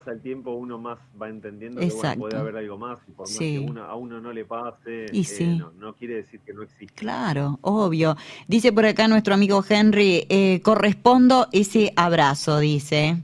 el tiempo uno más va entendiendo que, bueno, puede Exacto. haber algo más, y por más que Sí. a uno no le pase, Y sí. no quiere decir que no exista. Claro, obvio. Dice por acá nuestro amigo Henry, correspondo ese abrazo, dice.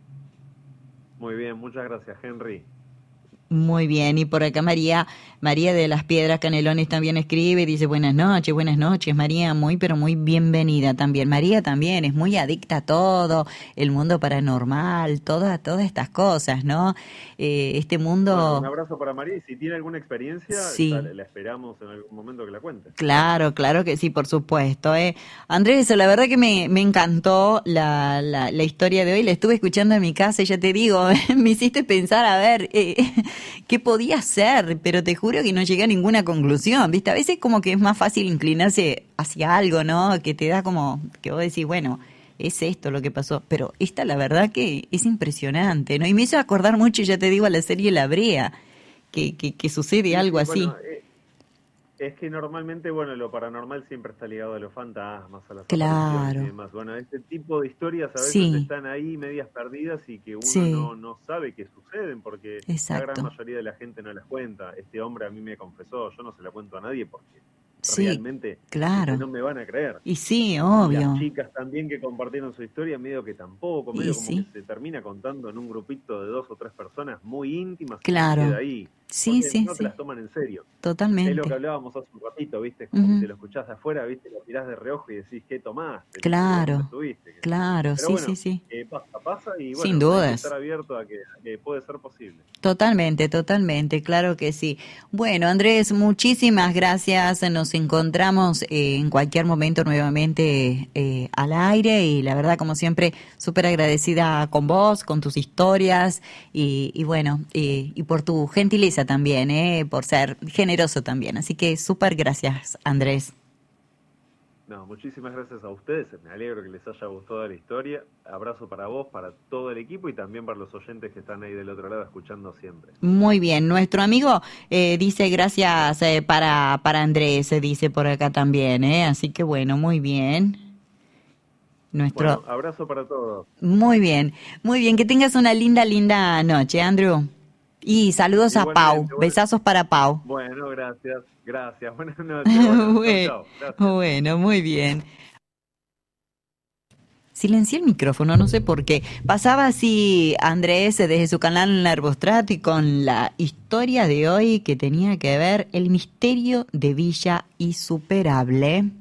Muy bien, muchas gracias, Henry. Muy bien, y por acá María de las Piedras Canelones también escribe, dice buenas noches María, muy pero muy bienvenida también. María también es muy adicta a todo, el mundo paranormal, todas estas cosas, ¿no? Este Bueno, un mundo, abrazo para María, y si tiene alguna experiencia, ya sí. la esperamos en algún momento que la cuente. Claro, claro que sí, por supuesto. Andrés, la verdad que me encantó la historia de hoy. La estuve escuchando en mi casa y ya te digo, me hiciste pensar a ver qué podía hacer, pero te juro que no llegué a ninguna conclusión, ¿viste? A veces como que es más fácil inclinarse hacia algo, ¿no? Que te da como, que vos decís, bueno, es esto lo que pasó. Pero esta la verdad que es impresionante, ¿no? Y me hizo acordar mucho, ya te digo, a la serie La Brea, que sucede Sí, algo sí, así. bueno, es que normalmente, bueno, lo paranormal siempre está ligado a los fantasmas, a las apariciones y Claro, demás. Bueno, este tipo de historias a veces sí. están ahí medias perdidas y que uno Sí, no sabe que suceden, porque la gran exacto. mayoría de la gente no las cuenta. Este hombre a mí me confesó, yo no se la cuento a nadie porque Sí, realmente dice, claro. no me van a creer. Y sí, Y las obvio. chicas también que compartieron su historia, medio que tampoco, Y medio como que sí, se termina contando en un grupito de 2 o 3 personas muy íntimas, y queda claro. ahí, Sí, porque sí, no te sí. las toman en serio. Es lo que Totalmente. hablábamos hace un ratito, ¿viste? Es como que Ujú. te lo escuchás de afuera, ¿viste? Lo tirás de reojo y decís, ¿qué tomaste? ¿Viste? ¿Dónde Claro, estuviste? claro, Pero sí, sí, bueno, sí. pasa, y Sin bueno, hay que estar dudas. abierto a que puede ser posible. Totalmente, totalmente, claro que sí. Bueno, Andrés, muchísimas gracias. Nos encontramos en cualquier momento nuevamente al aire y la verdad, como siempre, súper agradecida con vos, con tus historias y bueno, y por tu gentileza también, por ser generoso también. Así que súper gracias, Andrés. No, muchísimas gracias a ustedes, me alegro que les haya gustado la historia. Abrazo para vos, para todo el equipo y también para los oyentes que están ahí del otro lado escuchando siempre. Muy bien, nuestro amigo dice gracias para Andrés, se dice por acá también, así que bueno, muy bien. Nuestro, Bueno, abrazo para todos. muy bien, que tengas una linda, linda noche, Andrew. Y saludos a Pau, Igualmente, bueno, besazos para Pau. bueno, gracias, gracias, buenas noches, bueno, chau, chau, gracias. Bueno, muy bien. Silencié el micrófono, no sé por qué. Pasaba así Andrés desde su canal Nervostrato y con la historia de hoy que tenía que ver el misterio de Villa Insuperable.